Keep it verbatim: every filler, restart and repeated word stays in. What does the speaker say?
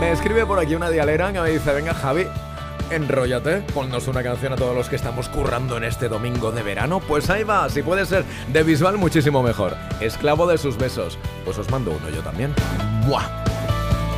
Me escribe por aquí una dialera que me dice: venga, Javi, enróllate, ponnos una canción a todos los que estamos currando en este domingo de verano. Pues ahí va, si puede ser de visual, muchísimo mejor. Esclavo de sus besos. Pues os mando uno yo también. ¡Buah!